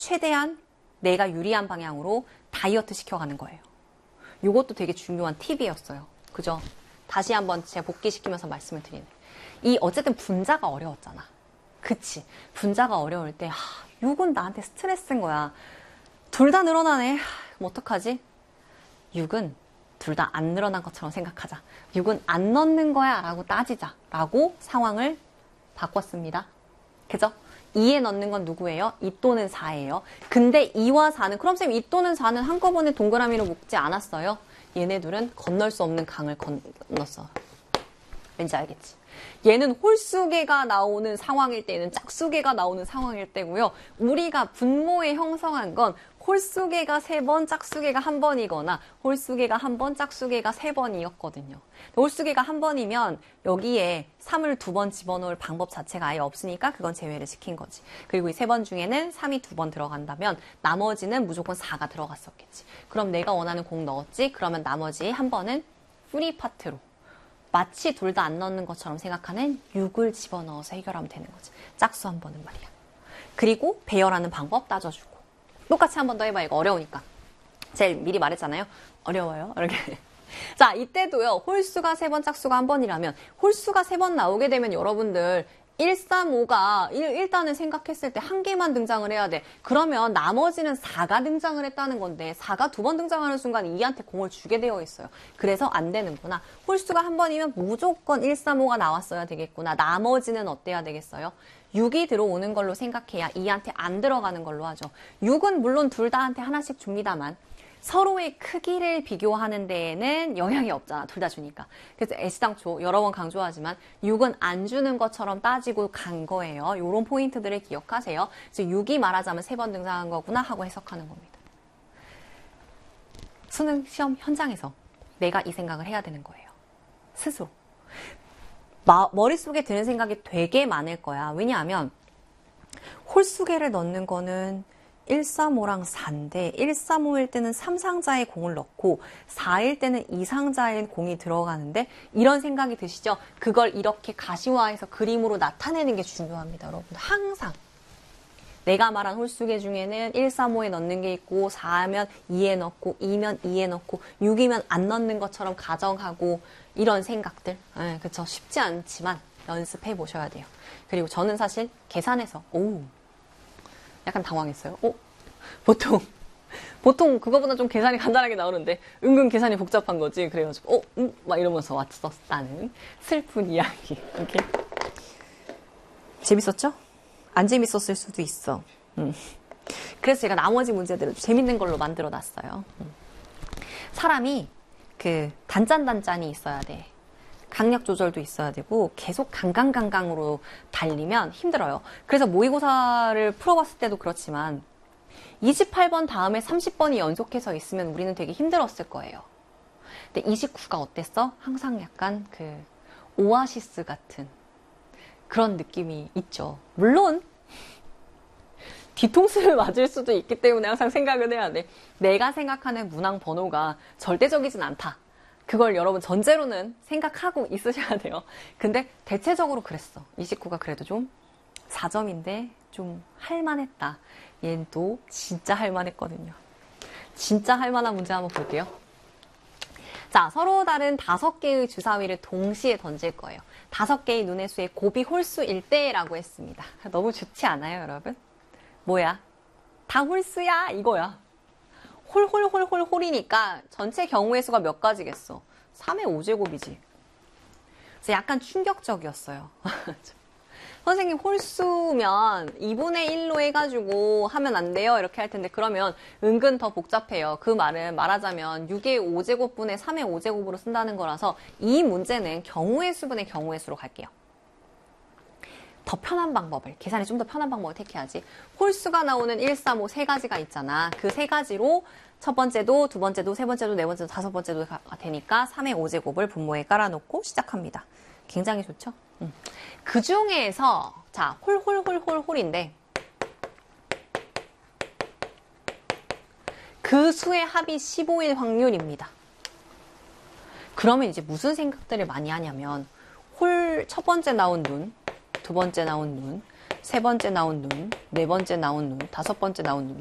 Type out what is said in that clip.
최대한 내가 유리한 방향으로 다이어트 시켜가는 거예요. 이것도 되게 중요한 팁이었어요. 그죠? 다시 한번 제가 복기시키면서 말씀을 드리네. 어쨌든 분자가 어려웠잖아. 그치? 분자가 어려울 때 6은 나한테 스트레스인 거야. 둘 다 늘어나네. 그럼 어떡하지? 6은 둘 다 안 늘어난 것처럼 생각하자. 6은 안 넣는 거야 라고 따지자 라고 상황을 바꿨습니다. 그죠? 2에 넣는 건 누구예요? 2 또는 4예요. 근데 2와 4는 그럼 쌤 2 또는 4는 한꺼번에 동그라미로 묶지 않았어요. 얘네 둘은 건널 수 없는 강을 건넜어. 왠지 알겠지? 얘는 홀수개가 나오는 상황일 때, 얘는 짝수개가 나오는 상황일 때고요. 우리가 분모에 형성한 건 홀수개가 3번, 짝수개가 1번이거나 홀수개가 1번, 짝수개가 3번이었거든요. 홀수개가 1번이면 여기에 3을 2번 집어넣을 방법 자체가 아예 없으니까 그건 제외를 시킨 거지. 그리고 이 3번 중에는 3이 2번 들어간다면 나머지는 무조건 4가 들어갔었겠지. 그럼 내가 원하는 공 넣었지? 그러면 나머지 1번은 프리 파트로 마치 둘 다 안 넣는 것처럼 생각하는 6을 집어넣어서 해결하면 되는 거지. 짝수 1번은 말이야. 그리고 배열하는 방법 따져주고. 똑같이 한 번 더 해봐. 이거 어려우니까. 제일 미리 말했잖아요. 어려워요. 이렇게. 자, 이때도요. 홀수가 3번, 짝수가 1번이라면 홀수가 3번 나오게 되면 여러분들 135가 일단은 생각했을 때 한 개만 등장을 해야 돼. 그러면 나머지는 4가 등장을 했다는 건데 4가 2번 등장하는 순간 2한테 공을 주게 되어 있어요. 그래서 안 되는구나. 홀수가 한 번이면 무조건 135가 나왔어야 되겠구나. 나머지는 어때야 되겠어요? 6이 들어오는 걸로 생각해야 2한테 안 들어가는 걸로 하죠. 6은 물론 둘 다한테 하나씩 줍니다만 서로의 크기를 비교하는 데에는 영향이 없잖아. 둘 다 주니까. 그래서 애시당초 여러 번 강조하지만 6은 안 주는 것처럼 따지고 간 거예요. 이런 포인트들을 기억하세요. 그래서 6이 말하자면 3번 등장한 거구나 하고 해석하는 겁니다. 수능 시험 현장에서 내가 이 생각을 해야 되는 거예요. 스스로. 머릿속에 드는 생각이 되게 많을 거야. 왜냐하면 홀수개를 넣는 거는 135랑 4인데 135일 때는 3상자에 공을 넣고 4일 때는 2상자에 공이 들어가는데 이런 생각이 드시죠? 그걸 이렇게 가시화해서 그림으로 나타내는 게 중요합니다. 여러분 항상 내가 말한 홀수개 중에는 135에 넣는 게 있고 4면 2에 넣고 2면 2에 넣고 6이면 안 넣는 것처럼 가정하고 이런 생각들 그쵸? 쉽지 않지만 연습해 보셔야 돼요. 그리고 저는 사실 계산해서 약간 당황했어요. 보통 그거보다 좀 계산이 간단하게 나오는데 은근 계산이 복잡한 거지. 그래가지고 막 이러면서 왔었다는 슬픈 이야기. 이렇게 재밌었죠? 안 재밌었을 수도 있어. 그래서 제가 나머지 문제들을 재밌는 걸로 만들어 놨어요. 사람이 그 단짠단짠이 있어야 돼. 강약 조절도 있어야 되고 계속 강강강강으로 달리면 힘들어요. 그래서 모의고사를 풀어봤을 때도 그렇지만 28번 다음에 30번이 연속해서 있으면 우리는 되게 힘들었을 거예요. 근데 29가 어땠어? 항상 약간 그 오아시스 같은 그런 느낌이 있죠. 물론 뒤통수를 맞을 수도 있기 때문에 항상 생각을 해야 돼. 내가 생각하는 문항 번호가 절대적이진 않다. 그걸 여러분 전제로는 생각하고 있으셔야 돼요. 근데 대체적으로 그랬어. 29가 그래도 좀 4점인데 좀 할만했다. 얘는 또 진짜 할만했거든요. 진짜 할만한 문제 한번 볼게요. 자, 서로 다른 5개의 주사위를 동시에 던질 거예요. 5개의 눈의 수의 곱이 홀수일 때라고 했습니다. 너무 좋지 않아요, 여러분? 뭐야? 다 홀수야 이거야. 홀이니까 전체 경우의 수가 몇 가지겠어? 3의 5제곱이지. 그래서 약간 충격적이었어요. 선생님 홀수면 2분의 1로 해가지고 하면 안 돼요? 이렇게 할 텐데 그러면 은근 더 복잡해요. 그 말은 말하자면 6의 5제곱분의 3의 5제곱으로 쓴다는 거라서 이 문제는 경우의 수분의 경우의 수로 갈게요. 더 편한 방법을, 계산이 좀 더 편한 방법을 택해야지. 홀수가 나오는 1, 3, 5 세 가지가 있잖아. 그 세 가지로 첫 번째도, 두 번째도, 세 번째도, 네 번째도, 다섯 번째도 되니까 3의 5제곱을 분모에 깔아놓고 시작합니다. 굉장히 좋죠? 그 중에서 자, 홀인데 그 수의 합이 15일 확률입니다. 그러면 이제 무슨 생각들을 많이 하냐면 첫 번째 나온 눈, 두 번째 나온 눈, 세 번째 나온 눈, 네 번째 나온 눈, 다섯 번째 나온 눈.